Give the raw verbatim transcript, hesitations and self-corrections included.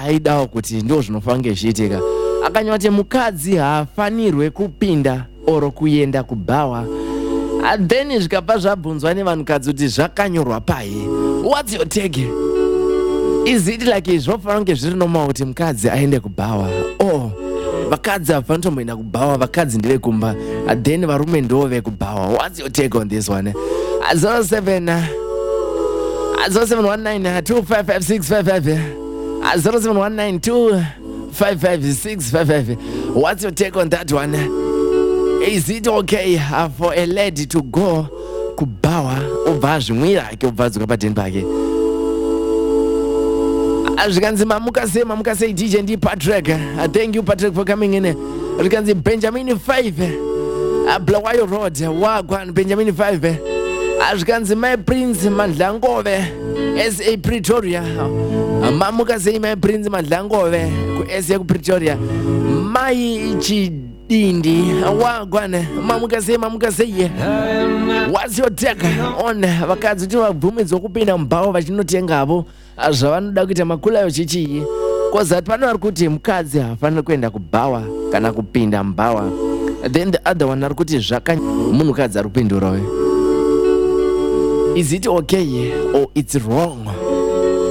aidawo kuti ndo zvinofange zviitika. Akanyora kuti mukadzi haafanirwe kupinda oro kuenda kubhawa. Then zvikabva zvabvunzwa nevanhukadzi kuti zvakanyorwa pai. What's your take? Is it like zvofanira kunge zviri normal kuti mukadzi aende kubhawa? Oh, vakadzi havafaniri kutomboenda kubhawa, vakadzi ndevekumba, then varume ndo vekubhawa. What's your take on this one? zero seven zero seven one nine two five five six five five zero seven one nine two five five six five five. What's your take on that one? Is it okay uh, for a lady to go kubawa ubva zvimwira ake ubva dzoka padeni pake? Zvikanzi mamuka sei mamuka sei D J ndi Patrick. Uh, thank you Patrick for coming in. Zvikanzi Benjamin five uh, Blawayo Road wagwan Benjamin five. Zvikanzi my prince Mandlangove S A Pretoria. Uh, mamuka sei my prince Mandlangove ku S A ku Pretoria. Mai chi Dindi wagwane mamuka sei mamuka sei. What's your take on vakadzi kuti vabvumidzwa kupinda mubhawa vachinotenga avo zvavanoda kuita makulayo chichii? Kozati pano ari kuti mukadzi haafaniri kuenda kubhawa kana kupinda mubhawa. Then the other one ari kuti zvaka munhukadzi ari kupindurawe. Is it okay or it's wrong?